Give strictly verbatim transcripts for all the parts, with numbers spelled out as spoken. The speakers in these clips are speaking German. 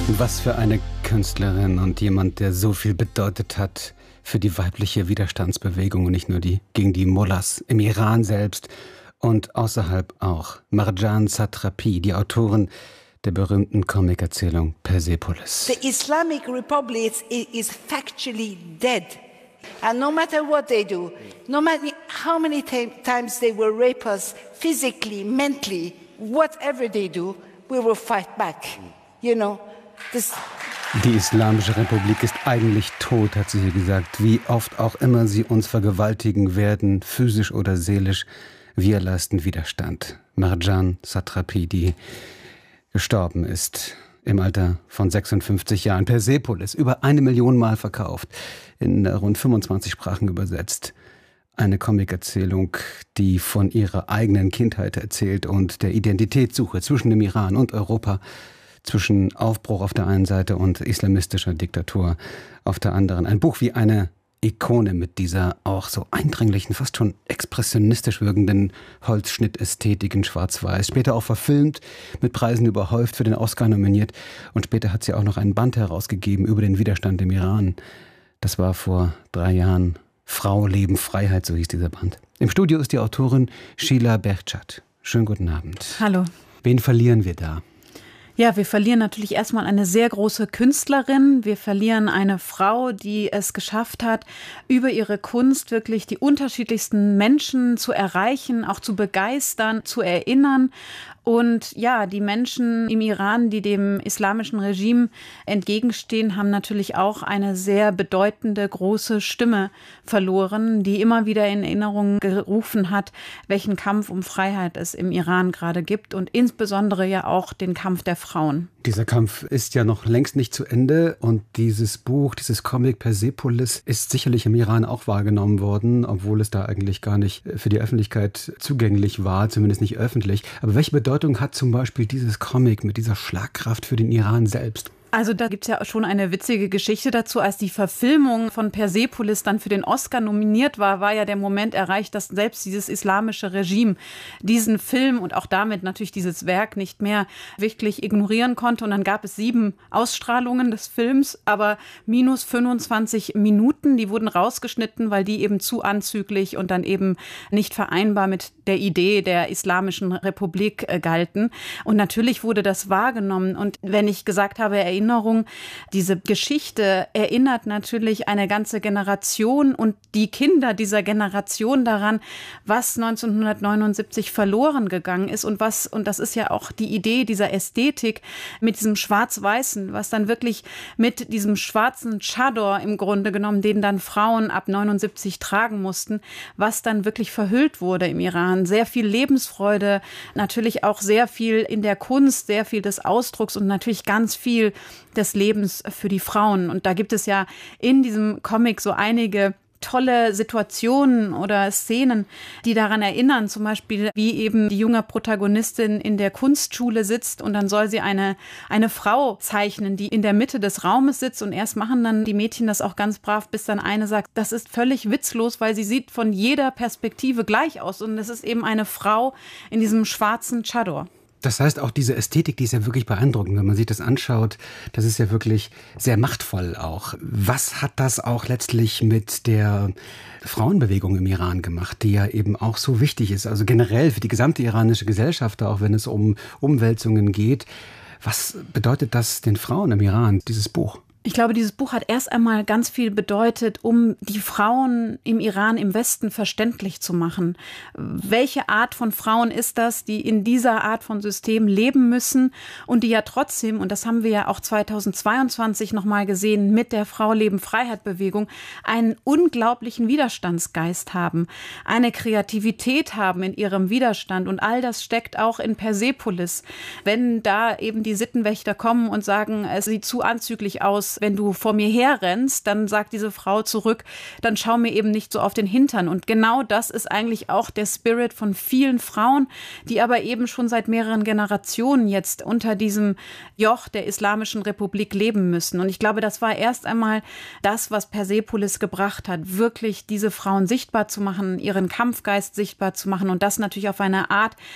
Was für eine Künstlerin und jemand, der so viel bedeutet hat für die weibliche Widerstandsbewegung und nicht nur die gegen die Mullahs im Iran selbst und außerhalb auch. Marjan Satrapi, die Autorin der berühmten Comicerzählung Persepolis. The Islamic Republic is factually dead. And no matter what they do, no matter how many times they will rape us physically, mentally, whatever they do, we will fight back. You know, this Die Islamische Republik ist eigentlich tot, hat sie hier gesagt. Wie oft auch immer sie uns vergewaltigen werden, physisch oder seelisch, wir leisten Widerstand. Marjan Satrapi, die gestorben ist im Alter von sechsundfünfzig Jahren. Persepolis, über eine Million Mal verkauft, in rund fünfundzwanzig Sprachen übersetzt. Eine Comicerzählung, die von ihrer eigenen Kindheit erzählt und der Identitätssuche zwischen dem Iran und Europa, zwischen Aufbruch auf der einen Seite und islamistischer Diktatur auf der anderen. Ein Buch wie eine Ikone mit dieser auch so eindringlichen, fast schon expressionistisch wirkenden Holzschnittästhetik in Schwarz-Weiß. Später auch verfilmt, mit Preisen überhäuft, für den Oscar nominiert. Und später hat sie auch noch einen Band herausgegeben über den Widerstand im Iran. Das war vor drei Jahren. Frau, Leben, Freiheit, so hieß dieser Band. Im Studio ist die Autorin Sheila Behçet. Schönen guten Abend. Hallo. Wen verlieren wir da? Ja, wir verlieren natürlich erstmal eine sehr große Künstlerin. Wir verlieren eine Frau, die es geschafft hat, über ihre Kunst wirklich die unterschiedlichsten Menschen zu erreichen, auch zu begeistern, zu erinnern. Und ja, die Menschen im Iran, die dem islamischen Regime entgegenstehen, haben natürlich auch eine sehr bedeutende, große Stimme verloren, die immer wieder in Erinnerung gerufen hat, welchen Kampf um Freiheit es im Iran gerade gibt und insbesondere ja auch den Kampf der Frauen. Dieser Kampf ist ja noch längst nicht zu Ende und dieses Buch, dieses Comic Persepolis ist sicherlich im Iran auch wahrgenommen worden, obwohl es da eigentlich gar nicht für die Öffentlichkeit zugänglich war, zumindest nicht öffentlich. Aber welche Bedeutung hat zum Beispiel dieses Comic mit dieser Schlagkraft für den Iran selbst? Also da gibt es ja schon eine witzige Geschichte dazu. Als die Verfilmung von Persepolis dann für den Oscar nominiert war, war ja der Moment erreicht, dass selbst dieses islamische Regime diesen Film und auch damit natürlich dieses Werk nicht mehr wirklich ignorieren konnte. Und dann gab es sieben Ausstrahlungen des Films, aber minus fünfundzwanzig Minuten. Die wurden rausgeschnitten, weil die eben zu anzüglich und dann eben nicht vereinbar mit der Idee der Islamischen Republik äh, galten. Und natürlich wurde das wahrgenommen. Und wenn ich gesagt habe, er Erinnerung. Diese Geschichte erinnert natürlich eine ganze Generation und die Kinder dieser Generation daran, was neunzehnhundertneunundsiebzig verloren gegangen ist und was, und das ist ja auch die Idee dieser Ästhetik mit diesem Schwarz-Weißen, was dann wirklich mit diesem schwarzen Chador im Grunde genommen, den dann Frauen ab neunundsiebzig tragen mussten, was dann wirklich verhüllt wurde im Iran. Sehr viel Lebensfreude, natürlich auch sehr viel in der Kunst, sehr viel des Ausdrucks und natürlich ganz viel des Lebens für die Frauen. Und da gibt es ja in diesem Comic so einige tolle Situationen oder Szenen, die daran erinnern, zum Beispiel, wie eben die junge Protagonistin in der Kunstschule sitzt und dann soll sie eine, eine Frau zeichnen, die in der Mitte des Raumes sitzt und erst machen dann die Mädchen das auch ganz brav, bis dann eine sagt, das ist völlig witzlos, weil sie sieht von jeder Perspektive gleich aus und es ist eben eine Frau in diesem schwarzen Chador. Das heißt, auch diese Ästhetik, die ist ja wirklich beeindruckend, wenn man sich das anschaut. Das ist ja wirklich sehr machtvoll auch. Was hat das auch letztlich mit der Frauenbewegung im Iran gemacht, die ja eben auch so wichtig ist, also generell für die gesamte iranische Gesellschaft, auch wenn es um Umwälzungen geht. Was bedeutet das den Frauen im Iran, dieses Buch? Ich glaube, dieses Buch hat erst einmal ganz viel bedeutet, um die Frauen im Iran, im Westen verständlich zu machen. Welche Art von Frauen ist das, die in dieser Art von System leben müssen und die ja trotzdem, und das haben wir ja auch zweitausendzweiundzwanzig nochmal gesehen, mit der Frau-Leben-Freiheit-Bewegung, einen unglaublichen Widerstandsgeist haben, eine Kreativität haben in ihrem Widerstand und all das steckt auch in Persepolis. Wenn da eben die Sittenwächter kommen und sagen, es sieht zu anzüglich aus, wenn du vor mir herrennst, dann sagt diese Frau zurück, dann schau mir eben nicht so auf den Hintern. Und genau das ist eigentlich auch der Spirit von vielen Frauen, die aber eben schon seit mehreren Generationen jetzt unter diesem Joch der Islamischen Republik leben müssen. Und ich glaube, das war erst einmal das, was Persepolis gebracht hat, wirklich diese Frauen sichtbar zu machen, ihren Kampfgeist sichtbar zu machen und das natürlich auf eine Art,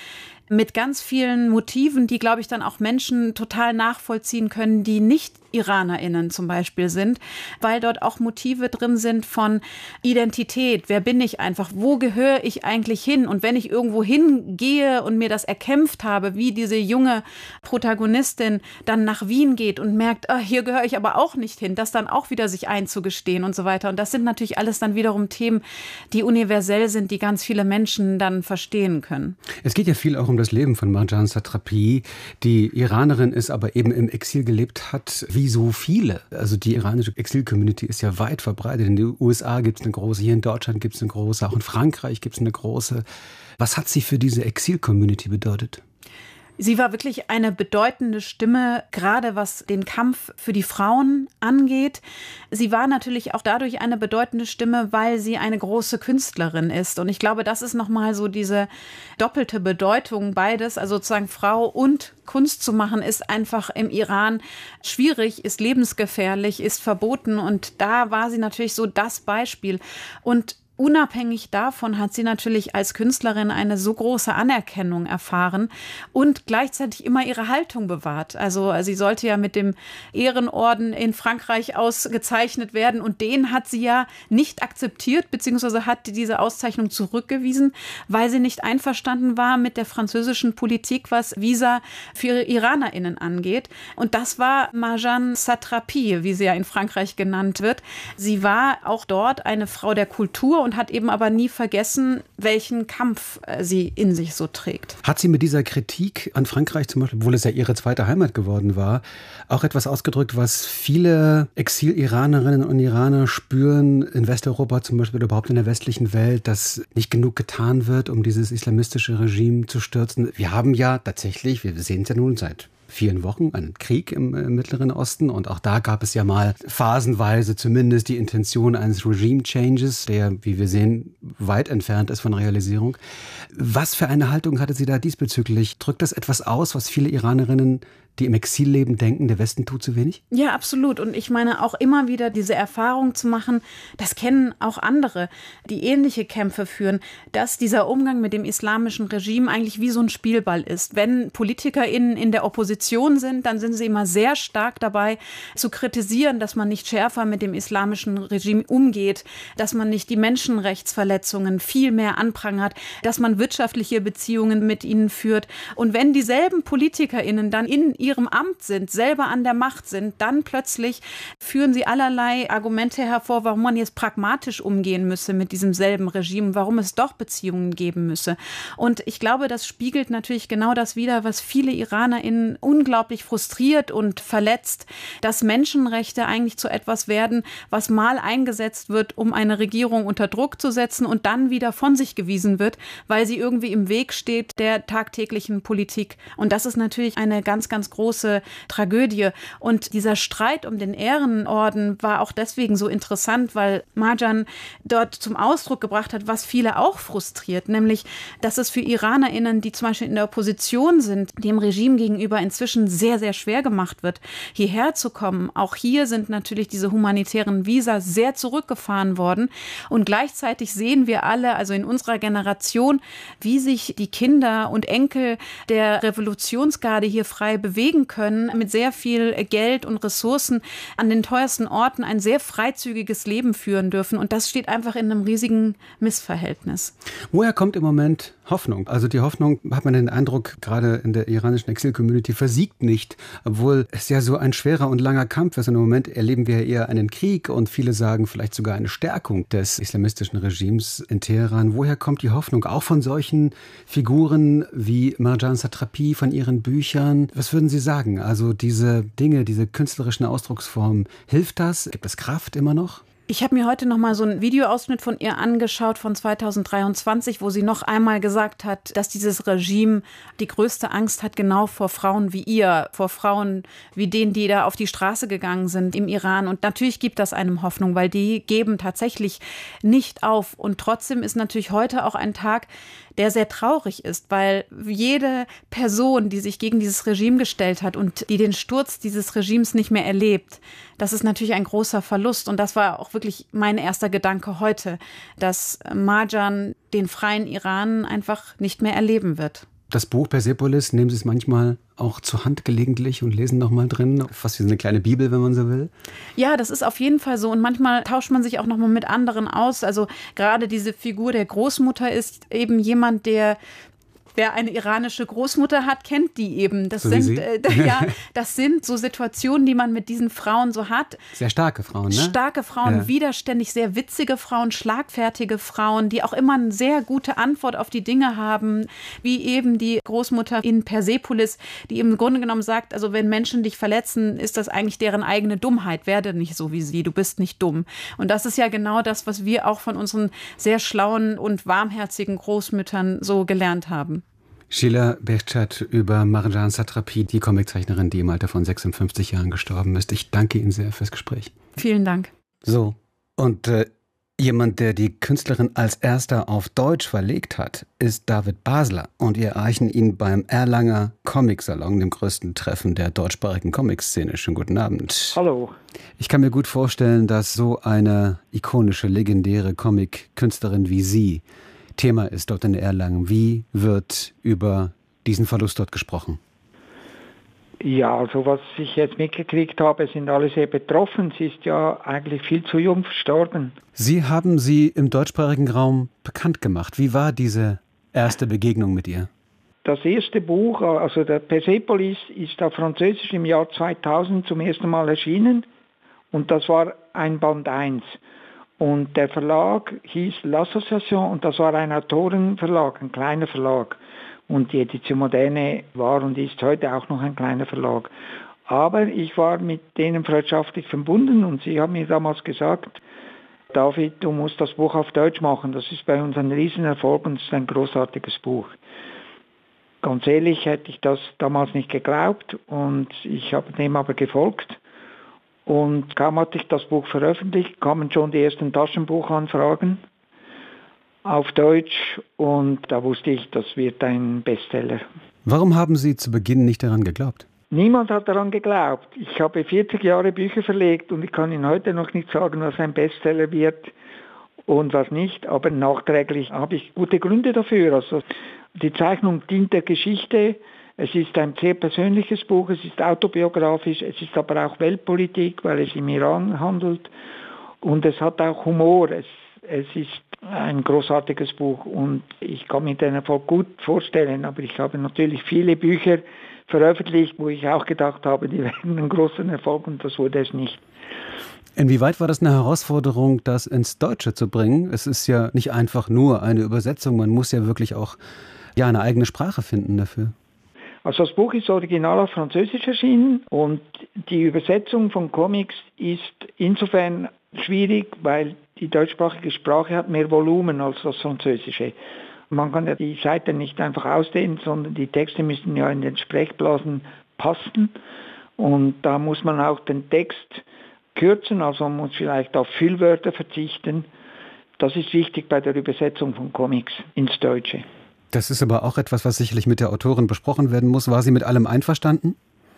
mit ganz vielen Motiven, die, glaube ich, dann auch Menschen total nachvollziehen können, die nicht IranerInnen zum Beispiel sind, weil dort auch Motive drin sind von Identität. Wer bin ich einfach? Wo gehöre ich eigentlich hin? Und wenn ich irgendwo hingehe und mir das erkämpft habe, wie diese junge Protagonistin dann nach Wien geht und merkt, ah, hier gehöre ich aber auch nicht hin, das dann auch wieder sich einzugestehen und so weiter. Und das sind natürlich alles dann wiederum Themen, die universell sind, die ganz viele Menschen dann verstehen können. Es geht ja viel auch um das Leben von Marjane Satrapi, die Iranerin ist, aber eben im Exil gelebt hat, wie so viele. Also die iranische Exil-Community ist ja weit verbreitet. In den U S A gibt es eine große, hier in Deutschland gibt es eine große, auch in Frankreich gibt es eine große. Was hat sie für diese Exil-Community bedeutet? Sie war wirklich eine bedeutende Stimme, gerade was den Kampf für die Frauen angeht. Sie war natürlich auch dadurch eine bedeutende Stimme, weil sie eine große Künstlerin ist. Und ich glaube, das ist nochmal so diese doppelte Bedeutung, beides, also sozusagen Frau und Kunst zu machen, ist einfach im Iran schwierig, ist lebensgefährlich, ist verboten. Und da war sie natürlich so das Beispiel. Und unabhängig davon hat sie natürlich als Künstlerin eine so große Anerkennung erfahren und gleichzeitig immer ihre Haltung bewahrt. Also sie sollte ja mit dem Ehrenorden in Frankreich ausgezeichnet werden und den hat sie ja nicht akzeptiert, beziehungsweise hat diese Auszeichnung zurückgewiesen, weil sie nicht einverstanden war mit der französischen Politik, was Visa für IranerInnen angeht. Und das war Marjane Satrapi, wie sie ja in Frankreich genannt wird. Sie war auch dort eine Frau der Kultur und hat eben aber nie vergessen, welchen Kampf sie in sich so trägt. Hat sie mit dieser Kritik an Frankreich zum Beispiel, obwohl es ja ihre zweite Heimat geworden war, auch etwas ausgedrückt, was viele Exil-Iranerinnen und Iraner spüren, in Westeuropa zum Beispiel oder überhaupt in der westlichen Welt, dass nicht genug getan wird, um dieses islamistische Regime zu stürzen? Wir haben ja tatsächlich, wir sehen es ja nun seit vielen Wochen, einen Krieg im, im Mittleren Osten. Und auch da gab es ja mal phasenweise zumindest die Intention eines Regime-Changes, der, wie wir sehen, weit entfernt ist von Realisierung. Was für eine Haltung hatte sie da diesbezüglich? Drückt das etwas aus, was viele Iranerinnen, die im Exil leben, denken, der Westen tut zu wenig? Ja, absolut. Und ich meine auch immer wieder diese Erfahrung zu machen, das kennen auch andere, die ähnliche Kämpfe führen, dass dieser Umgang mit dem islamischen Regime eigentlich wie so ein Spielball ist. Wenn PolitikerInnen in der Opposition sind, dann sind sie immer sehr stark dabei zu kritisieren, dass man nicht schärfer mit dem islamischen Regime umgeht, dass man nicht die Menschenrechtsverletzungen viel mehr anprangert, dass man wirtschaftliche Beziehungen mit ihnen führt. Und wenn dieselben PolitikerInnen dann in ihrem Amt sind, selber an der Macht sind, dann plötzlich führen sie allerlei Argumente hervor, warum man jetzt pragmatisch umgehen müsse mit diesem selben Regime, warum es doch Beziehungen geben müsse. Und ich glaube, das spiegelt natürlich genau das wider, was viele IranerInnen unglaublich frustriert und verletzt, dass Menschenrechte eigentlich zu etwas werden, was mal eingesetzt wird, um eine Regierung unter Druck zu setzen und dann wieder von sich gewiesen wird, weil sie irgendwie im Weg steht der tagtäglichen Politik. Und das ist natürlich eine ganz, ganz große Tragödie. Und dieser Streit um den Ehrenorden war auch deswegen so interessant, weil Marjane dort zum Ausdruck gebracht hat, was viele auch frustriert, nämlich, dass es für IranerInnen, die zum Beispiel in der Opposition sind, dem Regime gegenüber inzwischen sehr, sehr schwer gemacht wird, hierher zu kommen. Auch hier sind natürlich diese humanitären Visa sehr zurückgefahren worden. Und gleichzeitig sehen wir alle, also in unserer Generation, wie sich die Kinder und Enkel der Revolutionsgarde hier frei bewegen können, mit sehr viel Geld und Ressourcen an den teuersten Orten ein sehr freizügiges Leben führen dürfen. Und das steht einfach in einem riesigen Missverhältnis. Woher kommt im Moment Hoffnung? Also die Hoffnung, hat man den Eindruck, gerade in der iranischen Exil-Community versiegt nicht, obwohl es ja so ein schwerer und langer Kampf ist. Und im Moment erleben wir eher einen Krieg und viele sagen vielleicht sogar eine Stärkung des islamistischen Regimes in Teheran. Woher kommt die Hoffnung? Auch von solchen Figuren wie Marjane Satrapi, von ihren Büchern. Was würden Sie sagen? Also diese Dinge, diese künstlerischen Ausdrucksformen, hilft das? Gibt es Kraft immer noch? Ich habe mir heute noch mal so einen Videoausschnitt von ihr angeschaut von zweitausenddreiundzwanzig, wo sie noch einmal gesagt hat, dass dieses Regime die größte Angst hat, genau vor Frauen wie ihr, vor Frauen wie denen, die da auf die Straße gegangen sind im Iran. Und natürlich gibt das einem Hoffnung, weil die geben tatsächlich nicht auf. Und trotzdem ist natürlich heute auch ein Tag, der sehr traurig ist, weil jede Person, die sich gegen dieses Regime gestellt hat und die den Sturz dieses Regimes nicht mehr erlebt, das ist natürlich ein großer Verlust. Und das war auch wirklich mein erster Gedanke heute, dass Marjane den freien Iran einfach nicht mehr erleben wird. Das Buch Persepolis, nehmen Sie es manchmal auch zur Hand gelegentlich und lesen nochmal drin? Fast wie so eine kleine Bibel, wenn man so will. Ja, das ist auf jeden Fall so. Und manchmal tauscht man sich auch nochmal mit anderen aus. Also gerade diese Figur der Großmutter ist eben jemand, der... Wer eine iranische Großmutter hat, kennt die eben. Das so wie sind Sie? äh, ja, das sind so Situationen, die man mit diesen Frauen so hat. Sehr starke Frauen, ne? Starke Frauen, ja. widerständig, sehr witzige Frauen, schlagfertige Frauen, die auch immer eine sehr gute Antwort auf die Dinge haben, wie eben die Großmutter in Persepolis, die im Grunde genommen sagt, also wenn Menschen dich verletzen, ist das eigentlich deren eigene Dummheit. Werde nicht so wie sie, du bist nicht dumm. Und das ist ja genau das, was wir auch von unseren sehr schlauen und warmherzigen Großmüttern so gelernt haben. Sheila Behçet über Marjan Satrapi, die Comiczeichnerin, die im Alter von sechsundfünfzig Jahren gestorben ist. Ich danke Ihnen sehr fürs Gespräch. Vielen Dank. So, und äh, jemand, der die Künstlerin als erster auf Deutsch verlegt hat, ist David Basler. Und wir erreichen ihn beim Erlanger Comic-Salon, dem größten Treffen der deutschsprachigen Comic-Szene. Schönen guten Abend. Hallo. Ich kann mir gut vorstellen, dass so eine ikonische, legendäre Comic-Künstlerin wie Sie Thema ist dort in Erlangen. Wie wird über diesen Verlust dort gesprochen? Ja, also was ich jetzt mitgekriegt habe, sind alle sehr betroffen. Sie ist ja eigentlich viel zu jung verstorben. Sie haben sie im deutschsprachigen Raum bekannt gemacht. Wie war diese erste Begegnung mit ihr? Das erste Buch, also der Persepolis, ist auf Französisch im Jahr zweitausend zum ersten Mal erschienen. Und das war ein Band eins. Und der Verlag hieß L'Association und das war ein Autorenverlag, ein kleiner Verlag. Und die Edition Moderne war und ist heute auch noch ein kleiner Verlag. Aber ich war mit denen freundschaftlich verbunden und sie haben mir damals gesagt, David, du musst das Buch auf Deutsch machen. Das ist bei uns ein Riesenerfolg und es ist ein großartiges Buch. Ganz ehrlich hätte ich das damals nicht geglaubt und ich habe dem aber gefolgt. Und kaum hatte ich das Buch veröffentlicht, kamen schon die ersten Taschenbuchanfragen auf Deutsch und da wusste ich, das wird ein Bestseller. Warum haben Sie zu Beginn nicht daran geglaubt? Niemand hat daran geglaubt. Ich habe vierzig Jahre Bücher verlegt und ich kann Ihnen heute noch nicht sagen, was ein Bestseller wird und was nicht, aber nachträglich habe ich gute Gründe dafür. Also die Zeichnung dient der Geschichte. Es ist ein sehr persönliches Buch, es ist autobiografisch, es ist aber auch Weltpolitik, weil es im Iran handelt und es hat auch Humor. Es, es ist ein großartiges Buch und ich kann mir den Erfolg gut vorstellen, aber ich habe natürlich viele Bücher veröffentlicht, wo ich auch gedacht habe, die werden einen großen Erfolg und das wurde es nicht. Inwieweit war das eine Herausforderung, das ins Deutsche zu bringen? Es ist ja nicht einfach nur eine Übersetzung, man muss ja wirklich auch ja, eine eigene Sprache finden dafür. Also das Buch ist original auf Französisch erschienen und die Übersetzung von Comics ist insofern schwierig, weil die deutschsprachige Sprache hat mehr Volumen als das Französische. Man kann ja die Seite nicht einfach ausdehnen, sondern die Texte müssen ja in den Sprechblasen passen und da muss man auch den Text kürzen, also man muss vielleicht auf Füllwörter verzichten. Das ist wichtig bei der Übersetzung von Comics ins Deutsche. Das ist aber auch etwas, was sicherlich mit der Autorin besprochen werden muss. War sie mit allem einverstanden?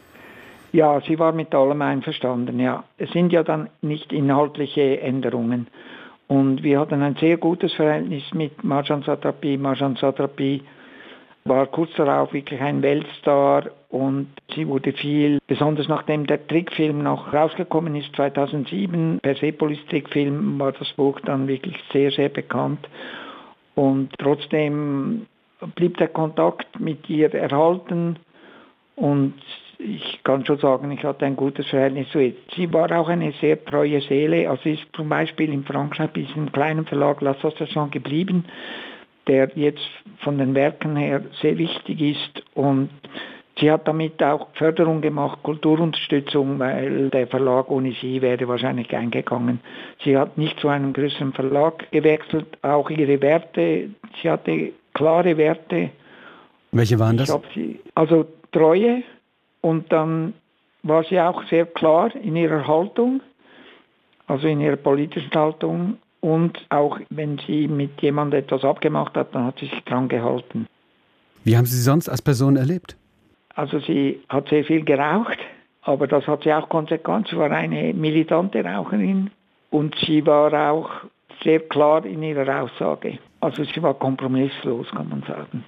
Ja, sie war mit allem einverstanden, ja. Es sind ja dann nicht inhaltliche Änderungen. Und wir hatten ein sehr gutes Verhältnis mit Marjan Satrapi. Marjan Satrapi war kurz darauf wirklich ein Weltstar und sie wurde viel, besonders nachdem der Trickfilm noch rausgekommen ist, zweitausendsieben, Persepolis-Trickfilm, war das Buch dann wirklich sehr, sehr bekannt. Und trotzdem blieb der Kontakt mit ihr erhalten und ich kann schon sagen, ich hatte ein gutes Verhältnis zu ihr. Sie war auch eine sehr treue Seele, also ist zum Beispiel in Frankreich bei diesem kleinen Verlag L'Association geblieben, der jetzt von den Werken her sehr wichtig ist und sie hat damit auch Förderung gemacht, Kulturunterstützung, weil der Verlag ohne sie wäre wahrscheinlich eingegangen. Sie hat nicht zu einem größeren Verlag gewechselt, auch ihre Werte, sie hatte klare Werte. Welche waren das? Ich hab sie, also Treue und dann war sie auch sehr klar in ihrer Haltung, also in ihrer politischen Haltung und auch wenn sie mit jemandem etwas abgemacht hat, dann hat sie sich dran gehalten. Wie haben Sie sie sonst als Person erlebt? Also sie hat sehr viel geraucht, aber das hat sie auch konsequent. Sie war eine militante Raucherin und sie war auch sehr klar in ihrer Aussage. Also sie war kompromisslos, kann man sagen.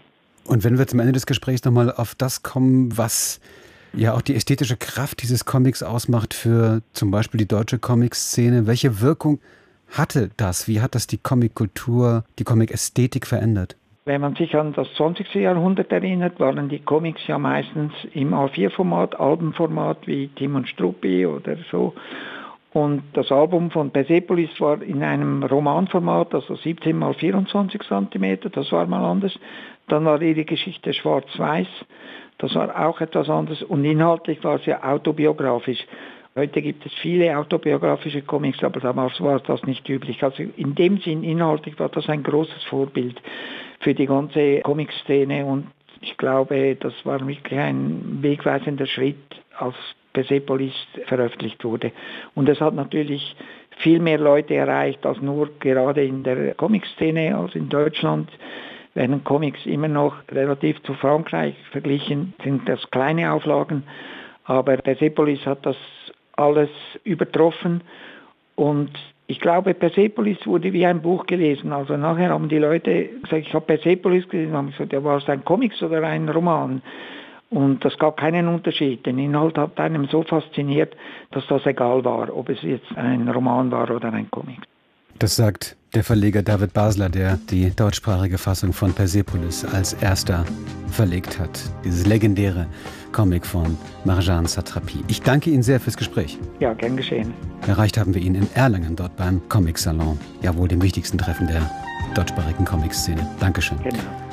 Und wenn wir zum Ende des Gesprächs nochmal auf das kommen, was ja auch die ästhetische Kraft dieses Comics ausmacht für zum Beispiel die deutsche Comic-Szene, welche Wirkung hatte das? Wie hat das die Comic-Kultur, die Comic-Ästhetik verändert? Wenn man sich an das zwanzigste Jahrhundert erinnert, waren die Comics ja meistens im A vier Format, Albenformat wie Tim und Struppi oder so. Und das Album von Persepolis war in einem Romanformat, also siebzehn mal vierundzwanzig Zentimeter, das war mal anders. Dann war ihre Geschichte schwarz-weiß, das war auch etwas anderes. Und inhaltlich war es ja autobiografisch. Heute gibt es viele autobiografische Comics, aber damals war das nicht üblich. Also in dem Sinn, inhaltlich war das ein großes Vorbild für die ganze Comic-Szene. Und ich glaube, das war wirklich ein wegweisender Schritt, als Persepolis veröffentlicht wurde. Und es hat natürlich viel mehr Leute erreicht als nur gerade in der Comic-Szene, als in Deutschland. Während Comics immer noch relativ zu Frankreich verglichen sind, das kleine Auflagen. Aber Persepolis hat das alles übertroffen. Und ich glaube, Persepolis wurde wie ein Buch gelesen. Also nachher haben die Leute gesagt, ich habe Persepolis gelesen, haben gesagt, ja, war es ein Comics oder ein Roman? Und das gab keinen Unterschied. Den Inhalt hat einem so fasziniert, dass das egal war, ob es jetzt ein Roman war oder ein Comic. Das sagt der Verleger David Basler, der die deutschsprachige Fassung von Persepolis als erster verlegt hat. Dieses legendäre Comic von Marjane Satrapi. Ich danke Ihnen sehr fürs Gespräch. Ja, gern geschehen. Erreicht haben wir ihn in Erlangen, dort beim Comic Salon. Ja, wohl dem wichtigsten Treffen der deutschsprachigen Comic-Szene. Dankeschön. Genau.